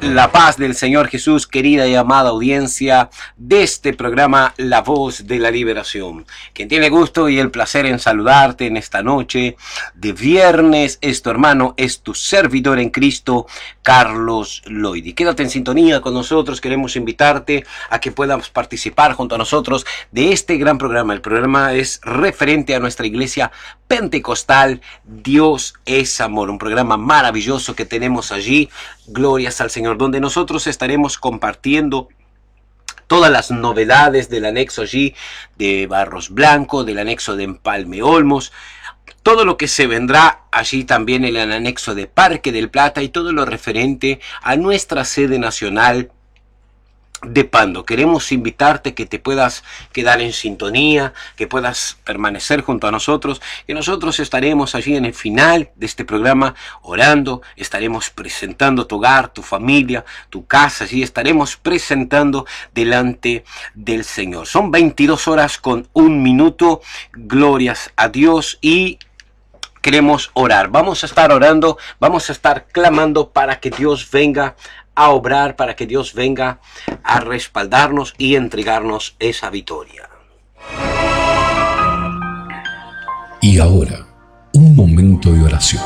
La paz del Señor Jesús, querida y amada audiencia de este programa La Voz de la Liberación. Quien tiene gusto y el placer en saludarte en esta noche de viernes es tu hermano, es tu servidor en Cristo, Carlos Lloyd. Y quédate en sintonía con nosotros, queremos invitarte a que puedas participar junto a nosotros de este gran programa. El programa es referente a nuestra iglesia pentecostal, Dios es Amor, un programa maravilloso que tenemos allí, glorias al Señor, donde nosotros estaremos compartiendo todas las novedades del anexo allí de Barros Blanco, del anexo de Empalme Olmos, todo lo que se vendrá allí también en el anexo de Parque del Plata y todo lo referente a nuestra sede nacional de Pando. Queremos invitarte que te puedas quedar en sintonía, que puedas permanecer junto a nosotros, que nosotros estaremos allí en el final de este programa orando, estaremos presentando tu hogar, tu familia, tu casa, allí estaremos presentando delante del Señor. Son 22 horas con 1 minuto, glorias a Dios, y queremos orar. Vamos a estar orando, vamos a estar clamando para que Dios venga a obrar, para que Dios venga a respaldarnos y entregarnos esa victoria. Y ahora, un momento de oración.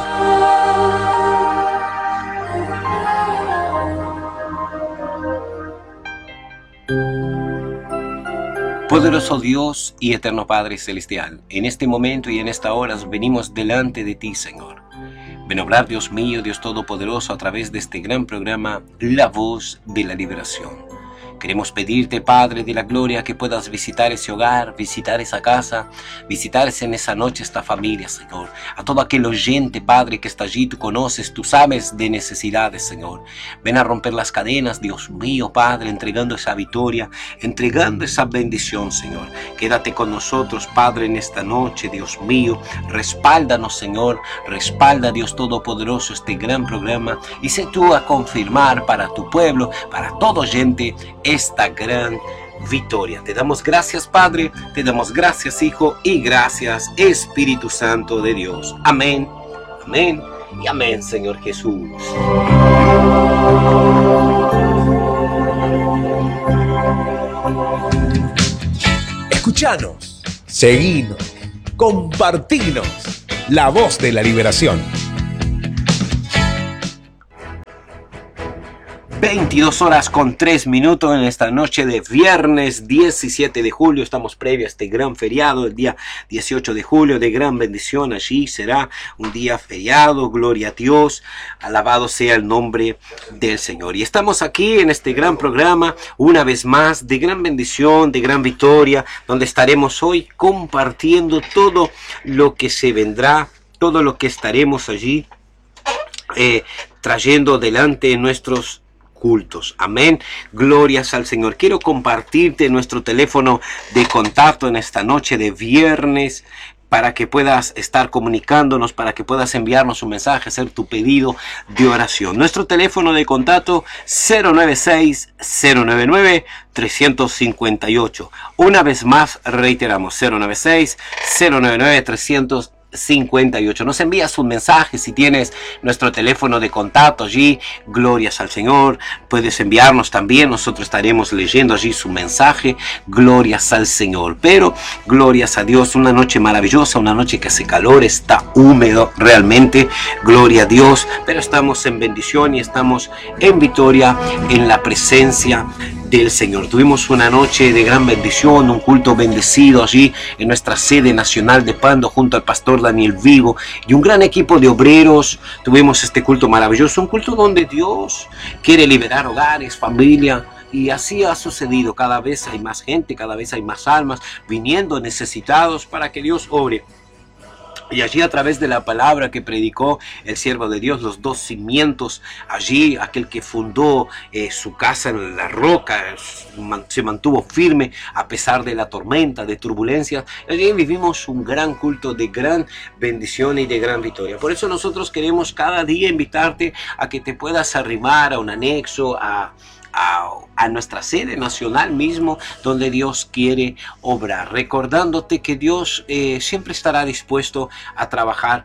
Poderoso Dios y eterno Padre Celestial, en este momento y en esta hora venimos delante de ti, Señor. Ven a obrar, Dios mío, Dios Todopoderoso, a través de este gran programa, La Voz de la Liberación. Queremos pedirte, Padre de la Gloria, que puedas visitar ese hogar, visitar esa casa, visitar en esa noche esta familia, Señor. A todo aquel oyente, Padre, que está allí, tú conoces, tú sabes de necesidades, Señor. Ven a romper las cadenas, Dios mío, Padre, entregando esa victoria, entregando esa bendición, Señor. Quédate con nosotros, Padre, en esta noche, Dios mío. Respáldanos, Señor. Respalda, Dios Todopoderoso, este gran programa. Y sé tú a confirmar para tu pueblo, para todo oyente, esta gran victoria. Te damos gracias, Padre, te damos gracias, Hijo, y gracias, Espíritu Santo de Dios. Amén, amén y amén, Señor Jesús. Escuchanos, seguinos, compartinos. La Voz de la Liberación. 22 horas con 3 minutos en esta noche de viernes 17 de julio. Estamos previo a este gran feriado, el día 18 de julio, de gran bendición. Allí será un día feriado, gloria a Dios, alabado sea el nombre del Señor. Y estamos aquí en este gran programa, una vez más, de gran bendición, de gran victoria, donde estaremos hoy compartiendo todo lo que se vendrá, todo lo que estaremos allí trayendo delante en nuestros cultos. Amén. Glorias al Señor. Quiero compartirte nuestro teléfono de contacto en esta noche de viernes, para que puedas estar comunicándonos, para que puedas enviarnos un mensaje, hacer tu pedido de oración. Nuestro teléfono de contacto 096-099-358. Una vez más reiteramos, 096-099-358. Nos envías un mensaje si tienes nuestro teléfono de contacto allí, glorias al Señor. Puedes enviarnos también, nosotros estaremos leyendo allí su mensaje, glorias al Señor. Pero glorias a Dios, una noche maravillosa, una noche que hace calor, está húmedo realmente, gloria a Dios, pero estamos en bendición y estamos en victoria en la presencia del Señor. Tuvimos una noche de gran bendición, un culto bendecido allí en nuestra sede nacional de Pando junto al pastor Daniel Vigo y un gran equipo de obreros. Tuvimos este culto maravilloso, un culto donde Dios quiere liberar hogares, familia, y así ha sucedido. Cada vez hay más gente, cada vez hay más almas viniendo necesitados para que Dios obre. Y allí, a través de la palabra que predicó el siervo de Dios, los 2 cimientos, allí aquel que fundó su casa en la roca, se mantuvo firme a pesar de la tormenta, de turbulencias. Allí vivimos un gran culto de gran bendición y de gran victoria. Por eso nosotros queremos cada día invitarte a que te puedas arrimar a un anexo, a nuestra sede nacional mismo, donde Dios quiere obrar, recordándote que Dios siempre estará dispuesto a trabajar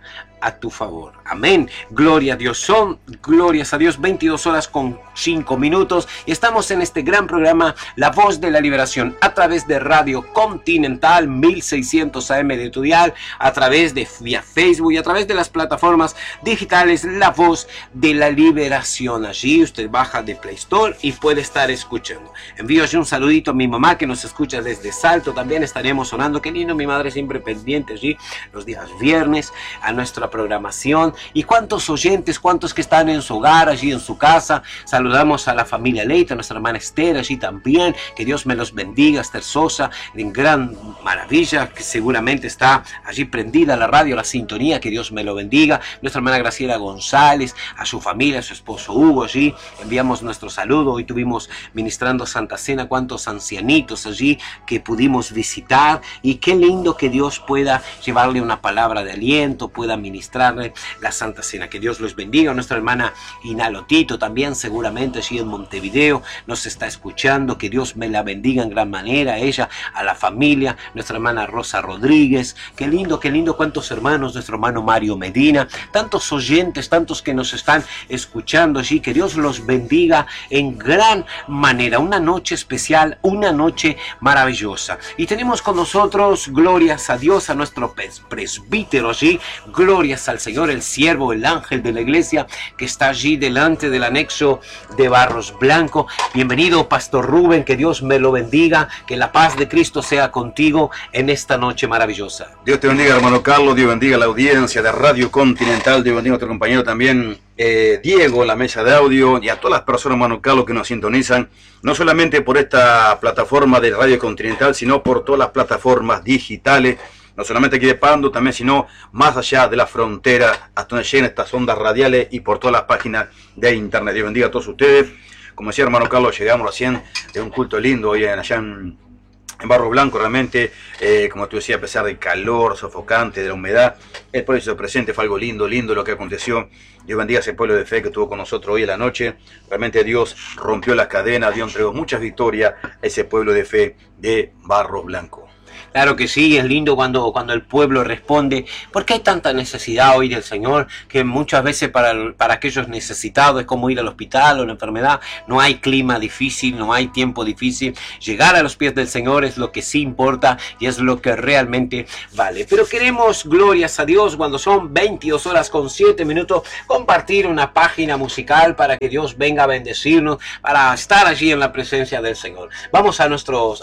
a tu favor. Amén. Gloria a Dios. Son, glorias a Dios, 22 horas con 5 minutos. Y estamos en este gran programa, La Voz de la Liberación, a través de Radio Continental, 1600 AM de tu dial, a través de vía Facebook y a través de las plataformas digitales, La Voz de la Liberación. Allí usted baja de Play Store y puede estar escuchando. Envío allí un saludito a mi mamá que nos escucha desde Salto. También estaremos sonando, qué lindo, mi madre siempre pendiente allí los días viernes a nuestra programación. Y cuántos oyentes, cuántos que están en su hogar, allí en su casa. Saludamos a la familia Leite, a nuestra hermana Esther allí también, que Dios me los bendiga. Esther Sosa, en gran maravilla, que seguramente está allí prendida la radio, la sintonía, que Dios me lo bendiga. Nuestra hermana Graciela González, a su familia, a su esposo Hugo allí, enviamos nuestro saludo. Hoy tuvimos ministrando Santa Cena, cuántos ancianitos allí que pudimos visitar, y qué lindo que Dios pueda llevarle una palabra de aliento, pueda ministrarle la Santa Cena. Que Dios los bendiga. Nuestra hermana Inalotito también seguramente allí en Montevideo nos está escuchando. Que Dios me la bendiga en gran manera, a ella, a la familia. Nuestra hermana Rosa Rodríguez, qué lindo, cuántos hermanos. Nuestro hermano Mario Medina, tantos oyentes, tantos que nos están escuchando allí. Que Dios los bendiga en gran manera. Una noche especial, una noche maravillosa. Y tenemos con nosotros, glorias a Dios, a nuestro presbítero allí, glorias al Señor, el siervo, el ángel de la iglesia, que está allí delante del anexo de Barros Blanco. Bienvenido, Pastor Rubén, que Dios me lo bendiga, que la paz de Cristo sea contigo en esta noche maravillosa. Dios te bendiga, hermano Carlos, Dios bendiga a la audiencia de Radio Continental, Dios bendiga a nuestro compañero también, Diego, en la mesa de audio, y a todas las personas, hermano Carlos, que nos sintonizan, no solamente por esta plataforma de Radio Continental, sino por todas las plataformas digitales, no solamente aquí de Pando, también, sino más allá de la frontera, hasta donde lleguen estas ondas radiales y por todas las páginas de internet. Dios bendiga a todos ustedes. Como decía hermano Carlos, llegamos recién de un culto lindo hoy allá en Barro Blanco. Realmente, como tú decías, a pesar del calor sofocante, de la humedad, el pueblo hizo presente. Fue algo lindo lo que aconteció. Dios bendiga a ese pueblo de fe que estuvo con nosotros hoy en la noche. Realmente Dios rompió las cadenas, Dios entregó muchas victorias a ese pueblo de fe de Barro Blanco. Claro que sí, es lindo cuando el pueblo responde, porque hay tanta necesidad hoy del Señor, que muchas veces para aquellos necesitados es como ir al hospital o la enfermedad. No hay clima difícil, no hay tiempo difícil. Llegar a los pies del Señor es lo que sí importa y es lo que realmente vale. Pero queremos, glorias a Dios, cuando son 22 horas con 7 minutos, compartir una página musical para que Dios venga a bendecirnos, para estar allí en la presencia del Señor. Vamos a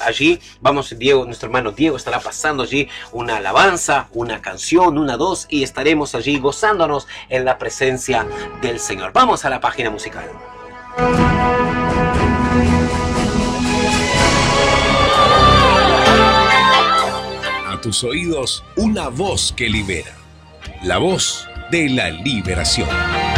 Diego, nuestro hermano Diego estará pasando allí una alabanza, una canción, una dos, y estaremos allí gozándonos en la presencia del Señor. Vamos a la página musical. A tus oídos, una voz que libera. La voz de la liberación.